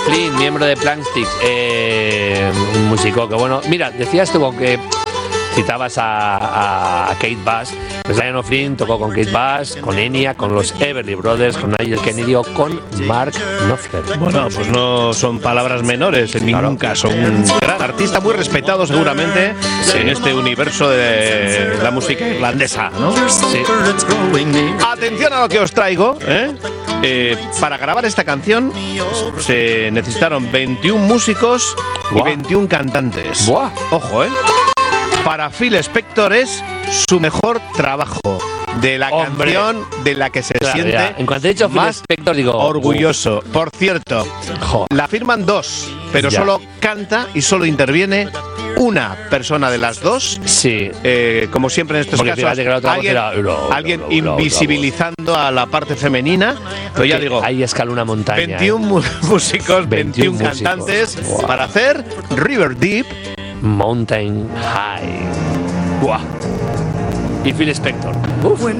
Flynn, miembro de Plankstick, un músico que bueno. Mira, decías tú que citabas a Kate Bush. Pues Lion Flynn tocó con Kate Bush, con Enya, con los Everly Brothers, con Nigel Kennedy o con Mark Knopfler. Bueno, pues no son palabras menores en ningún caso. Un gran artista muy respetado seguramente en este universo de la música irlandesa, ¿no? Sí. Atención a lo que os traigo, para grabar esta canción se necesitaron 21 músicos y 21 cantantes. Buah. Ojo, para Phil Spector es su mejor trabajo de la canción de la que se siente ya. En cuanto he dicho Phil más Spector, digo orgulloso. Por cierto, la firman dos, pero Ya. solo canta y solo interviene una persona de las dos. Sí. Como siempre en estos Porque casos, fíjate que la otra voz era alguien invisibilizando a la parte femenina. Pero ya digo, ahí escala una montaña. 21 músicos, 21 músicos. cantantes Wow. para hacer River Deep. Mountain High. Buah. Y Phil Spector. Uf.